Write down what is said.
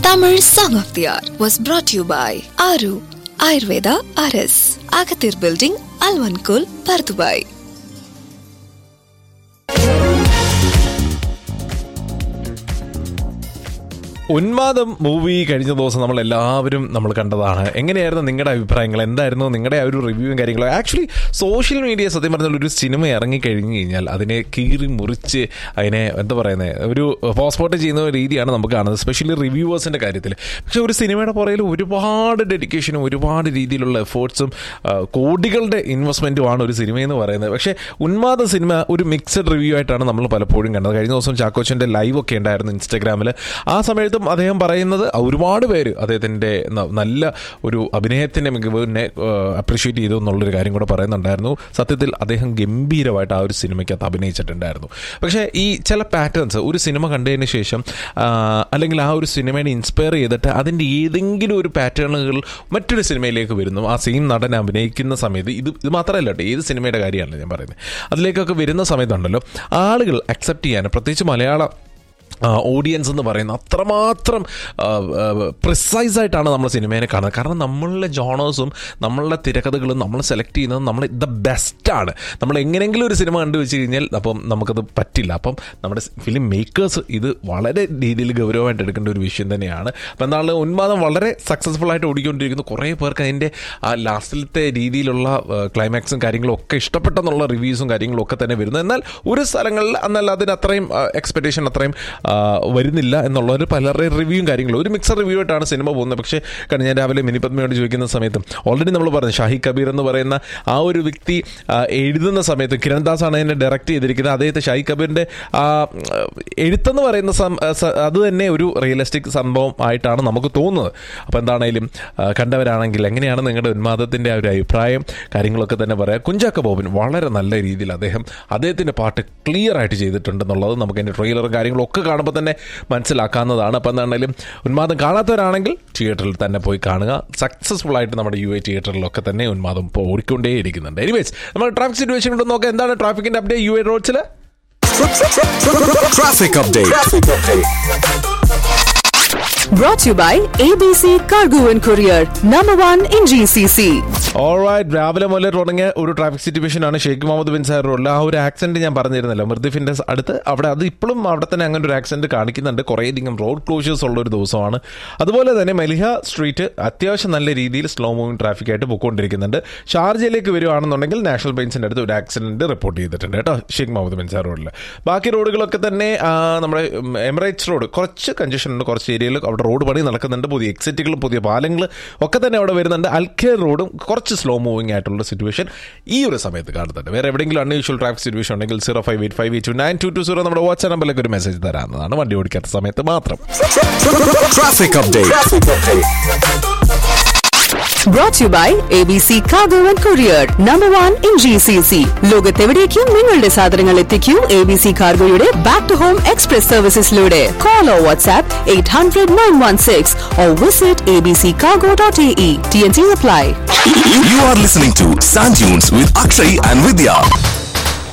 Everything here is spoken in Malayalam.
Tamil Song of the Hour was brought to you by Aru Ayurveda RS, Agathir Building, Alvankul, Pardubai. ഉന്മാദം movie കഴിഞ്ഞ ദിവസം നമ്മൾ കണ്ടതാണ്. എങ്ങനെയായിരുന്നു നിങ്ങളുടെ അഭിപ്രായങ്ങൾ? എന്തായിരുന്നു നിങ്ങളുടെ ആ ഒരു റിവ്യൂവും കാര്യങ്ങളും? ആക്ച്വലി സോഷ്യൽ മീഡിയ സത്യം പറഞ്ഞാൽ ഒരു സിനിമ ഇറങ്ങിക്കഴിഞ്ഞു കഴിഞ്ഞാൽ അതിനെ കീറി മുറിച്ച് അതിനെ എന്താ പറയുന്നത്, ഒരു പോസ്റ്റ്മോർട്ടം ചെയ്യുന്ന രീതിയാണ് നമുക്ക് കാണുന്നത്, സ്പെഷ്യലി റിവ്യൂവേഴ്സിൻ്റെ കാര്യത്തിൽ. പക്ഷേ ഒരു സിനിമയുടെ പുറകിൽ ഒരുപാട് ഡെഡിക്കേഷനും ഒരുപാട് രീതിയിലുള്ള എഫേർട്സും കോടികളുടെ ഇൻവെസ്റ്റ്മെൻറ്റുമാണ് ഒരു സിനിമയെന്ന് പറയുന്നത്. പക്ഷേ ഉന്മാദ സിനിമ ഒരു മിക്സഡ് റിവ്യൂ ആയിട്ടാണ് നമ്മൾ പലപ്പോഴും കണ്ടത്. കഴിഞ്ഞ ദിവസം ചാക്കോച്ചൻ്റെ ലൈവൊക്കെ ഉണ്ടായിരുന്നു ഇൻസ്റ്റാഗ്രാമിൽ. ആ സമയത്ത് അദ്ദേഹം പറയുന്നത് ഒരുപാട് പേര് അദ്ദേഹത്തിൻ്റെ നല്ല ഒരു അഭിനയത്തിൻ്റെ മികവിനെ അപ്രിഷ്യേറ്റ് ചെയ്തു എന്നുള്ളൊരു കാര്യം കൂടെ പറയുന്നുണ്ടായിരുന്നു. സത്യത്തിൽ അദ്ദേഹം ഗംഭീരമായിട്ട് ആ ഒരു സിനിമയ്ക്കകത്ത് അഭിനയിച്ചിട്ടുണ്ടായിരുന്നു. പക്ഷേ ഈ ചില പാറ്റേൺസ് ഒരു സിനിമ കണ്ടതിന് ശേഷം അല്ലെങ്കിൽ ആ ഒരു സിനിമയെ ഇൻസ്പയർ ചെയ്തിട്ട് അതിൻ്റെ ഏതെങ്കിലും ഒരു പാറ്റേണുകൾ മറ്റൊരു സിനിമയിലേക്ക് വരുന്നു. ആ സെയിം നടൻ അഭിനയിക്കുന്ന സമയത്ത് ഇത് മാത്രമല്ല കേട്ടോ, ഏത് സിനിമയുടെ കാര്യമാണല്ലോ ഞാൻ പറയുന്നത്, അതിലേക്കൊക്കെ വരുന്ന സമയത്തുണ്ടല്ലോ ആളുകൾ അക്സെപ്റ്റ് ചെയ്യാൻ, പ്രത്യേകിച്ച് മലയാള ഓഡിയൻസ് എന്ന് പറയുന്നത് അത്രമാത്രം പ്രിസൈസായിട്ടാണ് നമ്മൾ സിനിമയെ കാണുന്നത്. കാരണം നമ്മളുടെ ജോണേഴ്സും നമ്മളുടെ തിരക്കഥകളും നമ്മൾ സെലക്ട് ചെയ്യുന്നത് നമ്മൾ ദ ബെസ്റ്റാണ്. നമ്മൾ എങ്ങനെയെങ്കിലും ഒരു സിനിമ കണ്ടു വെച്ച് കഴിഞ്ഞാൽ അപ്പം നമുക്കത് പറ്റില്ല. അപ്പം നമ്മുടെ ഫിലിം മേക്കേഴ്സ് ഇത് വളരെ രീതിയിൽ ഗൗരവമായിട്ട് എടുക്കേണ്ട ഒരു വിഷയം തന്നെയാണ്. അപ്പം എന്താണ്, ഉന്മാദം വളരെ സക്സസ്ഫുൾ ആയിട്ട് ഓടിക്കൊണ്ടിരിക്കുന്നു. കുറേ പേർക്ക് അതിൻ്റെ ആ ലാസ്റ്റിലത്തെ രീതിയിലുള്ള ക്ലൈമാക്സും കാര്യങ്ങളും ഒക്കെ ഇഷ്ടപ്പെട്ടെന്നുള്ള റിവ്യൂസും കാര്യങ്ങളും ഒക്കെ തന്നെ വരുന്നു. എന്നാൽ ഒരു സ്ഥലങ്ങളിൽ എന്നാൽ അതിന് അത്രയും എക്സ്പെക്ടേഷൻ അത്രയും വരുന്നില്ല എന്നുള്ളൊരു പലരുടെ റിവ്യൂവും കാര്യങ്ങളും ഒരു മിക്സർ റിവ്യൂ ആയിട്ടാണ് സിനിമ പോകുന്നത്. പക്ഷേ കാരണം ഞാൻ രാവിലെ മിനിപത്മയോട് ചോദിക്കുന്ന സമയത്തും ഓൾറെഡി നമ്മൾ പറഞ്ഞു ഷാഹി കബീർ എന്ന് പറയുന്ന ആ ഒരു വ്യക്തി എഴുതുന്ന സമയത്ത് കിരൺദാസ് ആണ് അതിനെ ഡയറക്റ്റ് ചെയ്തിരിക്കുന്നത്. അദ്ദേഹത്തെ ഷാഹി കബീറിൻ്റെ എഴുത്തെന്ന് പറയുന്ന അത് തന്നെ ഒരു റിയലിസ്റ്റിക് സംഭവം ആയിട്ടാണ് നമുക്ക് തോന്നുന്നത്. അപ്പോൾ എന്താണെങ്കിലും കണ്ടവരാണെങ്കിൽ എങ്ങനെയാണ് നിങ്ങളുടെ ഉന്മാദത്തിൻ്റെ ആ ഒരു അഭിപ്രായം കാര്യങ്ങളൊക്കെ തന്നെ പറയാം. കുഞ്ചാക്കോ ബോബൻ വളരെ നല്ല രീതിയിൽ അദ്ദേഹത്തിൻ്റെ പാട്ട് ക്ലിയർ ആയിട്ട് ചെയ്തിട്ടുണ്ടെന്നുള്ളത് നമുക്ക് അതിൻ്റെ ട്രെയിലറും കാര്യങ്ങളും ഒക്കെ കാണുമ്പോൾ തന്നെ മനസ്സിലാക്കാവുന്നതാണ്. അപ്പം എന്താണെങ്കിലും ഉന്മാദം കാണാത്തവരാണെങ്കിൽ തിയേറ്ററിൽ തന്നെ പോയി കാണുക. സക്സസ്ഫുൾ ആയിട്ട് നമ്മുടെ UA തിയേറ്ററിലൊക്കെ തന്നെ ഉന്മാദം ഇപ്പോൾ ഓടിക്കൊണ്ടേ ഇരിക്കുന്നുണ്ട്. എനിവേസ് നമ്മൾ ട്രാഫിക് സിറ്റുവേഷൻ കൊണ്ട് നോക്കാം. എന്താണ് ട്രാഫിക്കിന്റെ update UA റോഡ്സിൽ? Traffic update. Brought to you by ABC Cargo and Courier, #1 in GCC. Alright, രാവിലെ മുതൽ തുടങ്ങിയ ഒരു ട്രാഫിക് സിറ്റുവേഷൻ ആണ് ഷെയ്ഖ് മുഹമ്മദ് ബിൻ സാർ റോഡിൽ. ആ ഒരു ആക്സിഡന്റ് ഞാൻ പറഞ്ഞിരുന്നല്ലോ, മൃദ്ദിഫിന്റെ അടുത്ത്, അവിടെ അത് ഇപ്പോഴും അവിടെ തന്നെ അങ്ങനെ ഒരു ആക്സിഡന്റ് കാണിക്കുന്നുണ്ട്. കുറേയധികം റോഡ് ക്ലോഷേഴ്സ് ഉള്ള ഒരു ദിവസമാണ്. അതുപോലെ തന്നെ മലിഹ സ്ട്രീറ്റ് അത്യാവശ്യം നല്ല രീതിയിൽ സ്ലോ മൂവിംഗ് ട്രാഫിക് ആയിട്ട് പോയിക്കൊണ്ടിരിക്കുന്നുണ്ട്. ഷാർജയിലേക്ക് വരുവാണെന്നുണ്ടെങ്കിൽ നാഷണൽ ബെയിൻസിന്റെ അടുത്ത് ഒരു ആക്സിഡന്റ് റിപ്പോർട്ട് ചെയ്തിട്ടുണ്ട് കേട്ടോ, ഷെയ്ഖ് മുഹമ്മദ് ബിൻ സാർ റോഡിൽ. ബാക്കി റോഡുകളൊക്കെ തന്നെ നമ്മുടെ എമിറേറ്റ്സ് റോഡ് കുറച്ച് കൺജഷൻ ഉണ്ട്, കുറച്ച് ഏരിയയിൽ അവിടെ റോഡ് പണി നടക്കുന്നുണ്ട്. പുതിയ എക്സിറ്റുകളും പുതിയ പാലങ്ങൾ ഒക്കെ തന്നെ അവിടെ വരുന്നുണ്ട്. അൽഖേർ റോഡും കുറച്ച് സ്ലോ മൂവിംഗ് ആയിട്ടുള്ള സിറ്റുവേഷൻ ഈ ഒരു സമയത്ത് കാണുന്നുണ്ട്. വേറെ എവിടെയെങ്കിലും അൺയൂഷ്വൽ ട്രാഫിക് സിറ്റുവേഷൻ ഉണ്ടെങ്കിൽ 0585829220 നമ്മുടെ വാട്സ്ആപ്പ് നമ്പറിലേക്ക് ഒരു മെസ്സേജ് തരാവുന്നതാണ്, വണ്ടി ഓടിക്കാത്ത സമയത്ത് മാത്രം. Traffic update. Brought to you by ABC Cargo and Courier, #1 in GCC. ലോകത്തെവിടേക്കും നിങ്ങളുടെ സാധനങ്ങൾ എത്തിക്കൂ ABC കാർഗോയുടെ back to home express സർവീസസിലൂടെ. Call or WhatsApp 800-916 or visit abccargo.ae. TNC apply. You are listening to Sand Dunes with Akshay and Vidya.